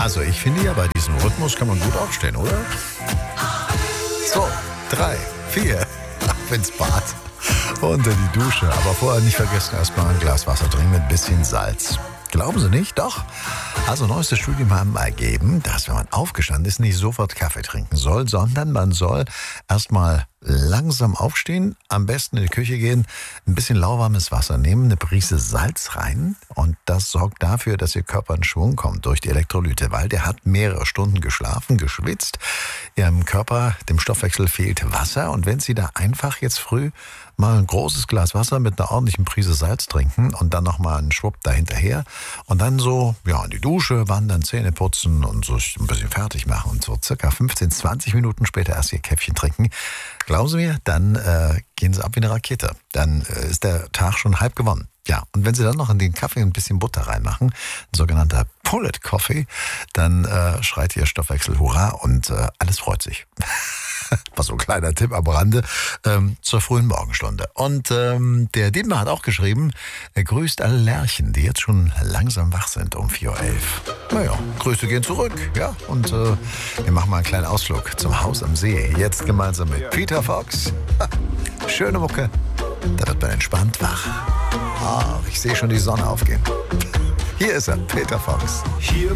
Also ich finde ja, bei diesem Rhythmus kann man gut aufstehen, oder? 2, 3, 4, ab ins Bad, unter die Dusche. Aber vorher nicht vergessen, erstmal ein Glas Wasser trinken mit ein bisschen Salz. Glauben Sie nicht? Doch. Also neueste Studien haben ergeben, dass wenn man aufgestanden ist, nicht sofort Kaffee trinken soll, sondern man soll erstmal langsam aufstehen, am besten in die Küche gehen, ein bisschen lauwarmes Wasser nehmen, eine Prise Salz rein und das sorgt dafür, dass Ihr Körper in Schwung kommt durch die Elektrolyte, weil der hat mehrere Stunden geschlafen, geschwitzt. Ihrem Körper, dem Stoffwechsel fehlt Wasser und wenn Sie da einfach jetzt früh mal ein großes Glas Wasser mit einer ordentlichen Prise Salz trinken und dann nochmal einen Schwupp dahinterher und dann so in die Dusche wandern, Zähne putzen und so ein bisschen fertig machen und so circa 15, 20 Minuten später erst Ihr Käffchen trinken. Glauben Sie mir, dann gehen Sie ab wie eine Rakete. Dann ist der Tag schon halb gewonnen. Ja, und wenn Sie dann noch in den Kaffee ein bisschen Butter reinmachen, ein sogenannter Pull-it Coffee, dann schreit Ihr Stoffwechsel Hurra und alles freut sich. War so ein kleiner Tipp am Rande zur frühen Morgenstunde. Und der Dietmar hat auch geschrieben, er grüßt alle Lerchen, die jetzt schon langsam wach sind um 4:11 Uhr. Naja, Grüße gehen zurück. Ja, und wir machen mal einen kleinen Ausflug zum Haus am See. Jetzt gemeinsam mit Peter Fox. Schöne Mucke. Da wird man entspannt wach. Ich sehe schon die Sonne aufgehen. Hier ist er, Peter Fox. Hier